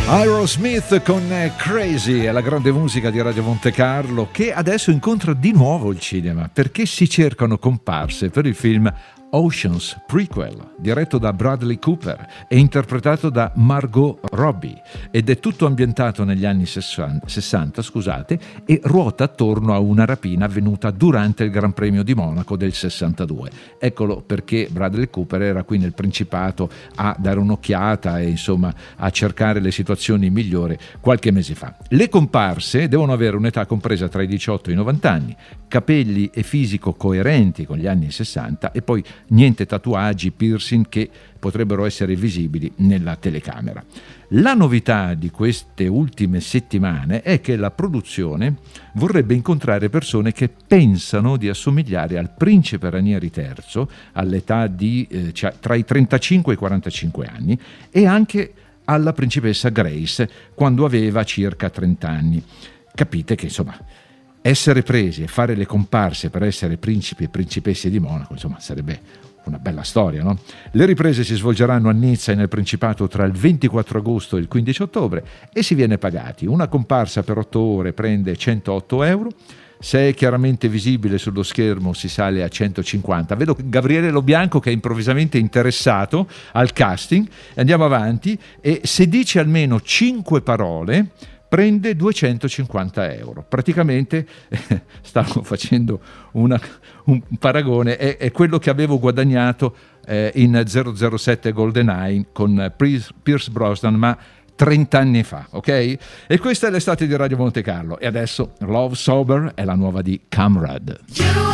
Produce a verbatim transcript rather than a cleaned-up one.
Aerosmith con Crazy è la grande musica di Radio Monte Carlo, che adesso incontra di nuovo il cinema perché si cercano comparse per il film Oceans Prequel, diretto da Bradley Cooper e interpretato da Margot Robbie, ed è tutto ambientato negli anni sessanta, scusate, e ruota attorno a una rapina avvenuta durante il Gran Premio di Monaco del sessantadue. Eccolo perché Bradley Cooper era qui nel Principato a dare un'occhiata e insomma a cercare le situazioni migliori qualche mese fa. Le comparse devono avere un'età compresa tra i diciotto e i novanta anni, capelli e fisico coerenti con gli anni sessanta e poi niente tatuaggi, piercing che potrebbero essere visibili nella telecamera. La novità di queste ultime settimane è che la produzione vorrebbe incontrare persone che pensano di assomigliare al principe Ranieri terzo all'età di eh, cioè, tra i trentacinque e i quarantacinque anni, e anche alla principessa Grace quando aveva circa trenta anni. Capite che insomma essere presi e fare le comparse per essere principi e principesse di Monaco, insomma, sarebbe una bella storia, no? Le riprese si svolgeranno a Nizza e nel Principato tra il ventiquattro agosto e il quindici ottobre e si viene pagati. Una comparsa per otto ore prende centootto euro. Se è chiaramente visibile sullo schermo si sale a centocinquanta. Vedo Gabriele Lobianco che è improvvisamente interessato al casting. Andiamo avanti, e se dice almeno cinque parole prende duecentocinquanta euro. Praticamente eh, stavo facendo una, un paragone, è, è quello che avevo guadagnato eh, in zero zero sette GoldenEye con Pierce Brosnan, ma trenta anni fa, ok? E questa è l'estate di Radio Monte Carlo. E adesso Love Sober è la nuova di Camrad.